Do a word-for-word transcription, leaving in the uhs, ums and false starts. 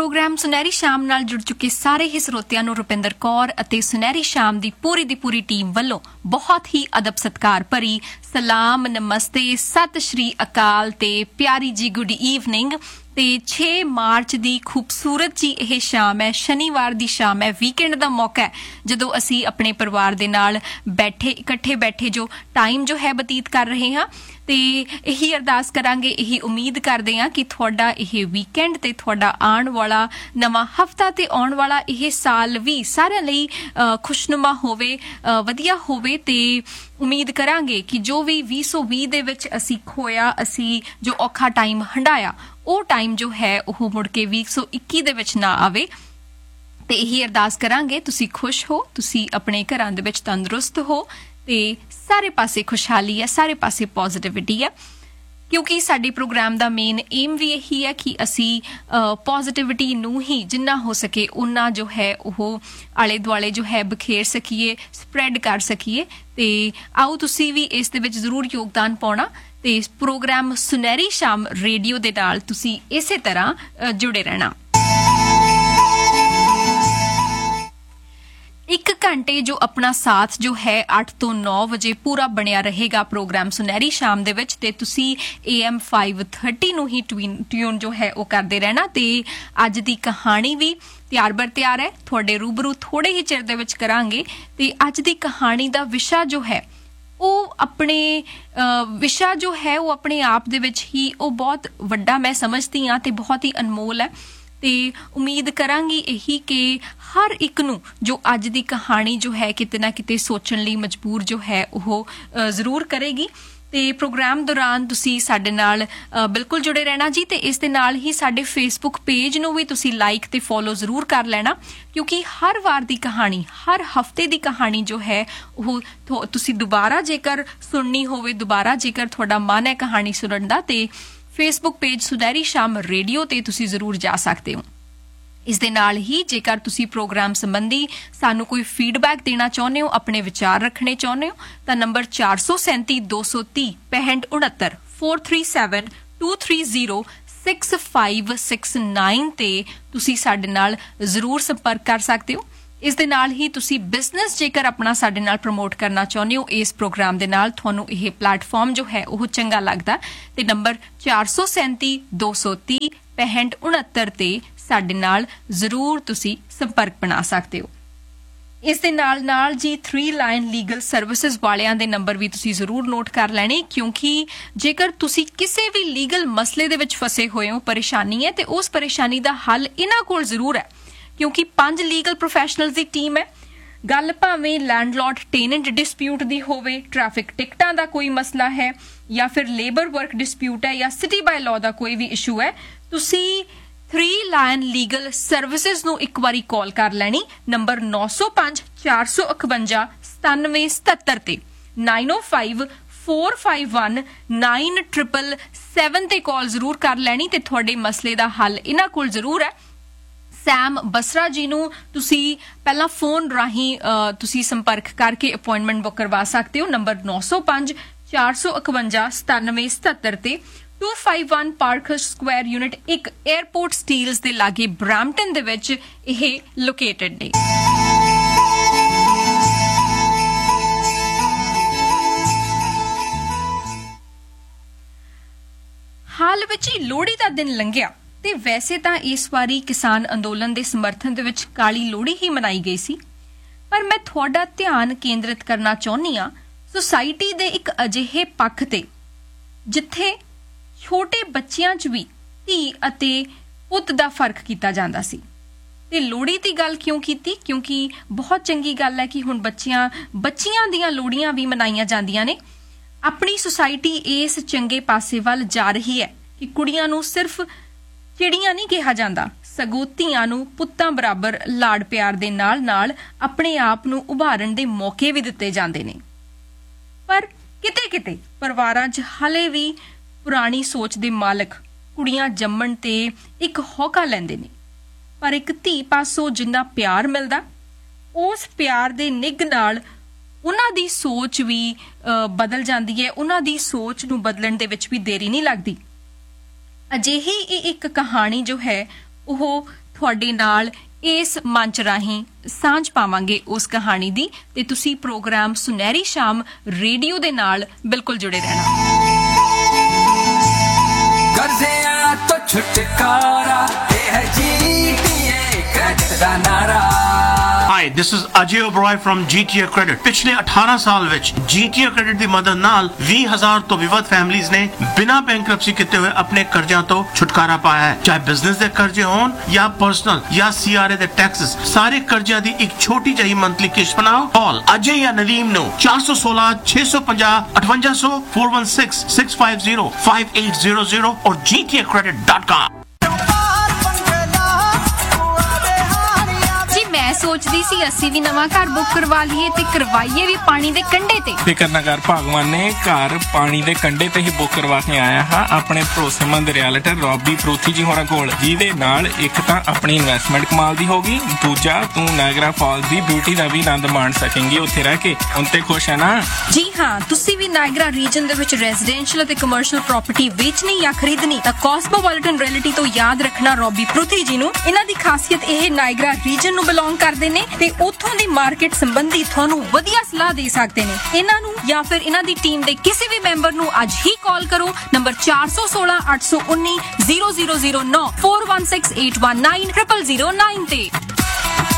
Programme सुनहरी शाम नाल जुड़ चुके सारे ही ਸਰੋਤਿਆਂ ਨੂੰ ਰੁਪਿੰਦਰ ਕੌਰ ਅਤੇ ਸੁਨਹਿਰੀ ਸ਼ਾਮ ਦੀ ਪੂਰੀ ਦੀ ਪੂਰੀ ਟੀਮ ਵੱਲੋਂ ਬਹੁਤ ਹੀ ਅਦਬ ਸਤਿਕਾਰ ਭਰੀ ਸਲਾਮ ਨਮਸਤੇ ਸਤਿ ਸ਼੍ਰੀ ਅਕਾਲ ਤੇ ਪਿਆਰੀ ਜੀ ਗੁੱਡ ਈਵਨਿੰਗ। ਤੇ ਛੇ ਮਾਰਚ ਦੀ ਖੂਬਸੂਰਤ ਜੀ ਇਹ ਸ਼ਾਮ ਹੈ, ਸ਼ਨੀਵਾਰ ਦੀ ਸ਼ਾਮ ਹੈ, ਵੀਕਐਂਡ ਦਾ ਮੌਕਾ ਹੈ ਜਦੋਂ ਅਸੀਂ ਆਪਣੇ ਪਰਿਵਾਰ ਦੇ ਨਾਲ ਬੈਠੇ ਇਕੱਠੇ ਬੈਠੇ ਜੋ ਟਾਈਮ ਜੋ ਹੈ ਬਤੀਤ ਕਰ ਰਹੇ ਹਾਂ। ਤੇ ਇਹੀ ਅਰਦਾਸ ਕਰਾਂਗੇ, ਇਹੀ ਉਮੀਦ ਕਰਦੇ ਹਾਂ ਕਿ ਤੁਹਾਡਾ ਇਹ ਵੀਕਐਂਡ ਤੇ ਤੁਹਾਡਾ ਆਉਣ ਵਾਲਾ ਨਵਾਂ ਹਫਤਾ ਤੇ ਆਉਣ ਵਾਲਾ ਇਹ ਸਾਲ ਵੀ ਸਾਰਿਆਂ ਲਈ ਖੁਸ਼ਨੁਮਾ ਹੋਵੇ, ਵਧੀਆ ਹੋਵੇ। ਤੇ ਉਮੀਦ ਕਰਾਂਗੇ ਕਿ ਜੋ ਵੀ ਵੀਹ ਸੌ ਵੀਹ ਦੇ ਵਿੱਚ ਅਸੀਂ ਖੋਇਆ, ਅਸੀਂ ਜੋ ਔਖਾ ਟਾਈਮ ਹੰਢਾਇਆ, ਉਹ ਟਾਈਮ ਜੋ ਹੈ ਉਹ ਮੁੜ ਕੇ ਵੀਹ ਸੌ ਇੱਕੀ ਦੇ ਵਿੱਚ ਨਾ ਆਵੇ। ਤੇ ਇਹੀ ਅਰਦਾਸ ਕਰਾਂਗੇ ਤੁਸੀਂ ਖੁਸ਼ ਹੋ, ਤੁਸੀਂ ਆਪਣੇ ਘਰਾਂ ਦੇ ਵਿੱਚ ਤੰਦਰੁਸਤ ਹੋ ਤੇ ਸਾਰੇ ਪਾਸੇ ਖੁਸ਼ਹਾਲੀ ਹੈ, ਸਾਰੇ ਪਾਸੇ ਪੋਜ਼ਿਟਿਵਿਟੀ ਹੈ। ਕਿਉਂਕਿ ਸਾਡੇ ਪ੍ਰੋਗਰਾਮ ਦਾ ਮੇਨ ਏਮ ਵੀ ਇਹੀ ਹੈ ਕਿ ਅਸੀਂ ਪੋਜ਼ਿਟਿਵਿਟੀ ਨੂੰ ਹੀ ਜਿੰਨਾ ਹੋ ਸਕੇ ਉਨਾ ਜੋ ਹੈ ਉਹ ਆਲੇ ਦੁਆਲੇ ਜੋ ਹੈ ਬਖੇਰ ਸਕੀਏ, ਸਪਰੈਡ ਕਰ ਸਕੀਏ। ਤੇ ਆਓ ਤੁਸੀਂ ਵੀ ਇਸ ਦੇ ਵਿੱਚ ਜ਼ਰੂਰ ਯੋਗਦਾਨ ਪਾਉਣਾ ਤੇ ਪ੍ਰੋਗਰਾਮ ਸੁਨਹਿਰੀ ਸ਼ਾਮ ਰੇਡੀਓ ਦੇ ਨਾਲ ਤੁਸੀਂ ਇਸੇ ਤਰ੍ਹਾਂ ਜੁੜੇ ਰਹਿਣਾ। ਇੱਕ ਘੰਟੇ ਜੋ ਆਪਣਾ ਸਾਥ ਜੋ ਹੈ ਅੱਠ ਤੋਂ ਨੌ ਵਜੇ ਪੂਰਾ ਬਣਿਆ ਰਹੇਗਾ ਪ੍ਰੋਗਰਾਮ ਸੁਨਹਿਰੀ ਸ਼ਾਮ ਦੇ ਵਿੱਚ। ਤੇ ਤੁਸੀਂ ਏ ਐਮ ਫਾਈਵ ਥਰਟੀ ਨੂੰ ਹੀ ਟਿਊਨ ਜੋ ਹੈ ਉਹ ਕਰਦੇ ਰਹਿਣਾ। ਤੇ ਅੱਜ ਦੀ ਕਹਾਣੀ ਵੀ ਤਿਆਰ ਬਰ ਤਿਆਰ ਹੈ, ਤੁਹਾਡੇ ਰੂਬਰੂ ਥੋੜੇ ਹੀ ਚਿਰ ਦੇ ਵਿੱਚ ਕਰਾਂਗੇ। ਤੇ ਅੱਜ ਦੀ ਕਹਾਣੀ ਦਾ ਵਿਸ਼ਾ ਜੋ ਹੈ ਉਹ ਆਪਣੇ ਵਿਸ਼ਾ ਜੋ ਹੈ ਉਹ ਆਪਣੇ ਆਪ ਦੇ ਵਿੱਚ ਹੀ ਉਹ ਬਹੁਤ ਵੱਡਾ ਮੈਂ ਸਮਝਦੀ ਹਾਂ ਤੇ ਬਹੁਤ ਹੀ ਅਨਮੋਲ ਹੈ। ਤੇ ਉਮੀਦ ਕਰਾਂਗੀ ਇਹੀ ਕਿ ਹਰ ਇੱਕ ਨੂੰ ਜੋ ਅੱਜ ਦੀ ਕਹਾਣੀ ਜੋ ਹੈ ਕਿਤੇ ਨਾ ਕਿਤੇ ਸੋਚਣ ਲਈ ਮਜਬੂਰ ਜੋ ਹੈ ਉਹ ਜ਼ਰੂਰ ਕਰੇਗੀ। ਤੇ ਪ੍ਰੋਗਰਾਮ ਦੌਰਾਨ ਤੁਸੀਂ ਸਾਡੇ ਨਾਲ ਬਿਲਕੁਲ ਜੁੜੇ ਰਹਿਣਾ ਜੀ। ਤੇ ਇਸ ਦੇ ਨਾਲ ਹੀ ਸਾਡੇ ਫੇਸਬੁੱਕ ਪੇਜ ਨੂੰ ਵੀ ਤੁਸੀਂ ਲਾਈਕ ਤੇ ਫੋਲੋ ਜ਼ਰੂਰ ਕਰ ਲੈਣਾ, ਕਿਉਂਕਿ ਹਰ ਵਾਰ ਦੀ ਕਹਾਣੀ, ਹਰ ਹਫਤੇ ਦੀ ਕਹਾਣੀ ਜੋ ਹੈ ਉਹ ਤੁਸੀਂ ਦੁਬਾਰਾ ਜੇਕਰ ਸੁਣਨੀ ਹੋਵੇ, ਦੁਬਾਰਾ ਜੇਕਰ ਤੁਹਾਡਾ ਮਨ ਹੈ ਕਹਾਣੀ ਸੁਣਨ ਦਾ, ਤੇ ਫੇਸਬੁੱਕ ਪੇਜ ਸੁਨਹਿਰੀ ਸ਼ਾਮ ਰੇਡੀਓ ਤੇ ਤੁਸੀਂ ਜ਼ਰੂਰ ਜਾ ਸਕਦੇ ਹੋ। ਇਸ ਦੇ ਨਾਲ ਹੀ ਜੇਕਰ ਤੁਸੀਂ ਪ੍ਰੋਗਰਾਮ ਸੰਬੰਧੀ ਸਾਨੂੰ ਕੋਈ ਫੀਡਬੈਕ ਦੇਣਾ ਚਾਹੁੰਦੇ ਹੋ, ਆਪਣੇ ਵਿਚਾਰ ਰੱਖਣੇ ਚਾਹੁੰਦੇ ਹੋ, ਤਾਂ ਨੰਬਰ ਚਾਰ ਸੌ ਸੈਂਤੀ ਦੋ ਸੌ ਤੀਹ ਪੈਂਹਠ ਉਣੱਤਰ four three seven two three zero six five six nine ਤੇ ਤੁਸੀਂ ਸਾਡੇ ਨਾਲ ਜ਼ਰੂਰ ਸੰਪਰਕ ਕਰ ਸਕਦੇ ਹੋ। ਇਸ ਦੇ ਨਾਲ ਹੀ ਤੁਸੀਂ ਬਿਜ਼ਨਸ ਜੇਕਰ ਆਪਣਾ ਸਾਡੇ ਨਾਲ ਪ੍ਰਮੋਟ ਕਰਨਾ ਚਾਹੁੰਦੇ ਹੋ, ਇਸ ਪ੍ਰੋਗਰਾਮ ਦੇ ਨਾਲ ਤੁਹਾਨੂੰ ਇਹ ਪਲੇਟਫਾਰਮ ਜੋ ਹੈ ਉਹ ਚੰਗਾ ਲੱਗਦਾ, ਤੇ ਨੰਬਰ ਚਾਰ ਸੌ ਸੈਂਤੀ ਦੋ ਸੌ ਤੀਹ ਪੈਂਹਠ ਉਣੱਤਰ ਤੇ ਸਾਡੇ ਨਾਲ ਜ਼ਰੂਰ ਤੁਸੀਂ ਸੰਪਰਕ ਬਣਾ ਸਕਦੇ ਹੋ। ਇਸ ਦੇ ਨਾਲ ਨਾਲ ਜੀ ਥ੍ਰੀ ਲਾਇਨ ਲੀਗਲ ਸਰਵਿਸਿਜ਼ ਵਾਲਿਆਂ ਦੇ ਨੰਬਰ ਵੀ ਤੁਸੀਂ ਜ਼ਰੂਰ ਨੋਟ ਕਰ ਲੈਣੇ, ਕਿਉਂਕਿ ਜੇਕਰ ਤੁਸੀਂ ਕਿਸੇ ਵੀ ਲੀਗਲ ਮਸਲੇ ਦੇ ਵਿੱਚ ਫਸੇ ਹੋਏ ਹੋ, ਪਰੇਸ਼ਾਨੀ ਹੈ, ਤੇ ਉਸ ਪਰੇਸ਼ਾਨੀ ਦਾ ਹੱਲ ਇਹਨਾਂ ਕੋਲ ਜ਼ਰੂਰ ਹੈ। ਕਿਉਂਕਿ ਪੰਜ ਲੀਗਲ ਪ੍ਰੋਫੈਸ਼ਨਲਸ ਦੀ ਟੀਮ ਹੈ। ਗੱਲ ਭਾਵੇਂ ਲੈਂਡਲੋਰਡ ਟੇਨੈਂਟ ਡਿਸਪਿਊਟ ਦੀ ਹੋਵੇ, ਟ੍ਰੈਫਿਕ ਟਿਕਟਾਂ ਦਾ ਕੋਈ ਮਸਲਾ ਹੈ, ਜਾਂ ਫਿਰ ਲੇਬਰ ਵਰਕ ਡਿਸਪਿਊਟ ਹੈ, ਜਾਂ ਸਿਟੀ ਬਾਈ ਲਾਅ ਦਾ ਕੋਈ ਵੀ ਇਸ਼ੂ ਹੈ, ਤੁਸੀਂ ਥ੍ਰੀ ਲਾਇਨ ਲੀਗਲ ਸਰਵਿਸਿਜ਼ ਨੂੰ ਇੱਕ ਵਾਰੀ ਕਾਲ ਕਰ ਲੈਣੀ ਨੰਬਰ ਨੌ ਸੌ ਪੰਜ ਚਾਰ ਸੌ ਇਕਵੰਜਾ ਸਤਾਨਵੇਂ ਸਤੱਤਰ ਤੇ ਨਾਈਨ ਓ five four five one nine triple seven ਤੇ ਕਾਲ ਜ਼ਰੂਰ ਕਰ ਲੈਣੀ ਤੇ ਤੁਹਾਡੇ ਮਸਲੇ ਦਾ ਹੱਲ ਇਹਨਾਂ ਕੋਲ ਜ਼ਰੂਰ ਹੈ। ਸੈਮ ਬਸਰਾ ਜੀ ਨੂੰ ਤੁਸੀਂ ਪਹਿਲਾਂ ਫੋਨ ਰਾਹੀਂ ਤੁਸੀਂ ਸੰਪਰਕ ਕਰਕੇ ਅਪਾਇੰਟਮੈਂਟ ਬੁੱਕ ਕਰਵਾ ਸਕਦੇ ਹੋ ਨੰਬਰ ਨੌ ਸੌ ਪੰਜ ਚਾਰ ਸੌ ਇਕਵੰਜਾ ਸਤਾਨਵੇਂ ਸਤੱਤਰ ਤੇ to five one Parker Square unit ਇੱਕ 에ਅਰਪੋਰਟ ਸਟੀਲਸ ਦੇ ਲਾਗੇ ਬ੍ਰੈਂਪਟਨ ਦੇ ਵਿੱਚ ਇਹ ਲੋਕੇਟਡ ਨੇ। ਹਾਲ ਵਿੱਚ ਹੀ ਲੋਹੜੀ ਦਾ ਦਿਨ ਲੰਘਿਆ ਤੇ ਵੈਸੇ ਤਾਂ ਇਸ ਵਾਰੀ ਕਿਸਾਨ ਅੰਦੋਲਨ ਦੇ ਸਮਰਥਨ ਦੇ ਵਿੱਚ ਕਾਲੀ ਲੋਹੜੀ ਹੀ ਮਨਾਈ ਗਈ ਸੀ, ਪਰ ਮੈਂ ਤੁਹਾਡਾ ਧਿਆਨ ਕੇਂਦਰਿਤ ਕਰਨਾ ਚਾਹੁੰਦੀ ਹਾਂ ਸੁਸਾਇਟੀ ਦੇ ਇੱਕ ਅਜਿਹੇ ਪੱਖ ਤੇ ਜਿੱਥੇ ਛੋਟੇ ਬੱਚਿਆਂ 'ਚ ਵੀ ਧੀ ਅਤੇ ਪੁੱਤ ਦਾ ਫਰਕ ਕੀਤਾ ਜਾਂਦਾ ਸੀ। ਤੇ ਲੋਹੜੀ ਦੀ ਗੱਲ ਕਿਉਂ ਕੀਤੀ? ਕਿਉਂਕਿ ਬਹੁਤ ਚੰਗੀ ਗੱਲ ਹੈ ਕਿ ਹੁਣ ਬੱਚਿਆਂ ਬੱਚੀਆਂ ਦੀਆਂ ਲੋਹੜੀਆਂ ਵੀ ਮਨਾਈਆਂ ਜਾਂਦੀਆਂ ਨੇ। ਆਪਣੀ ਸੁਸਾਇਟੀ ਇਸ ਚੰਗੇ ਪਾਸੇ ਵੱਲ ਜਾ ਰਹੀ ਹੈ ਕਿ ਕੁੜੀਆਂ ਨੂੰ ਸਿਰਫ ਚਿੜੀਆਂ ਨਹੀਂ ਕਿਹਾ ਜਾਂਦਾ, ਸਗੋਂ ਧੀਆਂ ਨੂੰ ਪੁੱਤਾਂ ਬਰਾਬਰ ਲਾਡ ਪਿਆਰ ਦੇ ਨਾਲ ਨਾਲ ਆਪਣੇ ਆਪ ਨੂੰ ਉਭਾਰਨ ਦੇ ਮੌਕੇ ਵੀ ਦਿੱਤੇ ਜਾਂਦੇ ਨੇ। ਪਰ ਕਿਤੇ ਕਿਤੇ ਪਰਿਵਾਰਾਂ 'ਚ ਹਾਲੇ ਵੀ ਪੁਰਾਣੀ ਸੋਚ ਦੇ ਮਾਲਕ ਕੁੜੀਆਂ ਜੰਮਣ ਤੇ ਇੱਕ ਹੌਕਾ ਲੈਂਦੇ ਨੇ, ਪਰ ਇੱਕ ਧੀ ਪਾਸੋਂ ਜਿੰਨਾ ਪਿਆਰ ਮਿਲਦਾ ਉਸ ਪਿਆਰ ਦੇ ਨਿੱਘ ਨਾਲ ਉਹਨਾਂ ਦੀ ਸੋਚ ਵੀ ਬਦਲ ਜਾਂਦੀ ਹੈ, ਉਹਨਾਂ ਦੀ ਸੋਚ ਨੂੰ ਬਦਲਣ ਦੇ ਵਿੱਚ ਵੀ ਦੇਰੀ ਨਹੀਂ ਲੱਗਦੀ। ਅਜਿਹੀ ਇੱਕ ਕਹਾਣੀ ਜੋ ਹੈ ਉਹ ਤੁਹਾਡੇ ਨਾਲ ਇਸ ਮੰਚ ਰਾਹੀਂ ਸਾਂਝ ਪਾਵਾਂਗੇ ਉਸ ਕਹਾਣੀ ਦੀ ਤੇ ਤੁਸੀਂ ਪ੍ਰੋਗਰਾਮ ਸੁਨਹਿਰੀ ਸ਼ਾਮ ਰੇਡੀਓ ਦੇ ਨਾਲ ਬਿਲਕੁਲ ਜੁੜੇ ਰਹਿਣਾ। ਕਰਜ਼ਿਆਂ ਤੋਂ ਛੁਟਕਾਰਾ ਇਹ ਹੈ ਜੀ ਟੀ ਏ ਕ੍ਰੈਡਿਟ ਦਾ ਨਾਰਾ। Hi, this is Ajay Oberoi from G T A Credit. ਪਿਛਲੇ ਅਠਾਰਾਂ ਸਾਲ ਵਿੱਚ G T A Credit ਦੀ ਮਦਦ ਨਾਲ ਵੀਹ ਹਜ਼ਾਰ ਤੋਂ ਵੀ ਵੱਧ ਫੈਮਲੀਆਂ ਨੇ ਬਿਨਾਂ ਬੈਂਕਰਪਸੀ ਕੀਤੇ ਹੋਏ ਆਪਣੇ ਕਰਜ਼ਿਆਂ ਤੋਂ ਛੁਟਕਾਰਾ ਪਾਇਆ ਹੈ। ਚਾਹੇ ਬਿਜ਼ਨਸ ਦੇ ਕਰਜ਼ੇ ਹੋਣ ਜਾਂ ਪਰਸਨਲ ਜਾਂ ਸੀ ਆਰ ਏ ਦੇ ਟੈਕਸਸ, ਸਾਰੇ ਕਰਜ਼ਿਆਂ ਦੀ ਇੱਕ ਛੋਟੀ ਜਿਹੀ ਮੰਥਲੀ ਕਿਸ਼ਤ ਬਣਾਓ। ਕਾਲ ਅਜੇ ਜਾਂ ਨਦੀਮ ਨੂੰ ਚਾਰ ਇੱਕ ਛੇ ਛੇ ਛੇ ਪੰਜ ਜ਼ੀਰੋ ਅਠਵੰਜਾ ਸੌ ਚਾਰ ਇੱਕ ਛੇ ਛੇ ਪੰਜ ਜ਼ੀਰੋ ਪੰਜ ਅੱਠ ਜ਼ੀਰੋ ਜ਼ੀਰੋ ਔਰ ਜੀ ਟੀ ਏ ਕ੍ਰੈਡਿਟ ਡਾਟ ਕਾਮ। ਮੈਂ ਸੋਚਦੀ ਸੀ ਅਸੀਂ ਵੀ ਨਵਾਂ ਘਰ ਬੁੱਕ ਕਰਵਾ ਲਈਏ ਤੇ ਕਰਵਾਈਏ ਵੀ ਪਾਣੀ ਦੇ ਕੰਢੇ ਤੇ। ਫਿਕਰ ਨਾ ਕਰ, ਭਗਵਾਨ ਨੇ ਘਰ ਪਾਣੀ ਦੇ ਕੰਢੇ ਤੇ ਹੀ ਬੁੱਕ ਕਰਵਾ ਕੇ ਆਇਆ ਹਾਂ ਆਪਣੇ ਭਰੋਸੇਮੰਦ ਰਿਐਲਟਰ ਰੌਬੀ ਪ੍ਰੂਥੀ ਜੀ ਹੋਰਾਂ ਕੋਲ, ਜਿਹਦੇ ਨਾਲ ਇੱਕ ਤਾਂ ਆਪਣੀ ਇਨਵੈਸਟਮੈਂਟ ਕਮਾਲ ਦੀ ਹੋਗੀ, ਦੂਜਾ ਤੂੰ ਨਾਇਗਰਾ ਫਾਲਸ ਦੀ ਬਿਊਟੀ ਦਾ ਵੀ ਆਨੰਦ ਮਾਣ ਸਕੇਂਗੀ ਉੱਥੇ ਰਹਿ ਕੇ। ਹੁਣ ਤੇ ਖੁਸ਼ ਹੈ ਨਾ? ਜੀ ਹਾਂ, ਤੁਸੀਂ ਵੀ ਨਾਇਗਰਾ ਰੀਜਨ ਦੇ ਵਿੱਚ ਰੈਜ਼ੀਡੈਂਸ਼ੀਅਲ ਅਤੇ ਕਮਰਸ਼ੀਅਲ ਪ੍ਰਾਪਰਟੀ ਵੇਚਣੀ ਜਾਂ ਖਰੀਦਣੀ ਤਾਂ ਕਾਸਮੋਪੋਲਿਟਨ ਰਿਐਲਿਟੀ ਤੋਂ ਯਾਦ ਰੱਖਣਾ ਰੌਬੀ ਪ੍ਰੂਥੀ ਜੀ ਨੂੰ। ਇਹਨਾਂ ਦੀ ਖਾਸੀਅਤ ਇਹ ਨਾਇਗਰਾ ਰੀਜਨ ਨੂੰ ਬਿਲੋਂਗ ਕਰਦੇ ਨੇ ਤੇ ਉੱਥੋਂ ਦੀ ਮਾਰਕੀਟ ਸੰਬੰਧੀ ਤੁਹਾਨੂੰ ਵਧੀਆ ਸਲਾਹ ਦੇ ਸਕਦੇ ਨੇ। ਇਹਨਾਂ ਨੂੰ ਜਾਂ ਫਿਰ ਇਹਨਾਂ ਦੀ ਟੀਮ ਦੇ ਕਿਸੇ ਵੀ ਮੈਂਬਰ ਨੂੰ ਅੱਜ ਹੀ ਕਾਲ ਕਰੋ ਨੰਬਰ ਚਾਰ ਇੱਕ ਛੇ ਅੱਠ ਇੱਕ ਨੌ ਜ਼ੀਰੋ ਜ਼ੀਰੋ ਜ਼ੀਰੋ ਨੌ ਚਾਰ ਇੱਕ ਛੇ ਅੱਠ ਇੱਕ ਨੌ ਜ਼ੀਰੋ ਜ਼ੀਰੋ ਨੌ ਤੇ।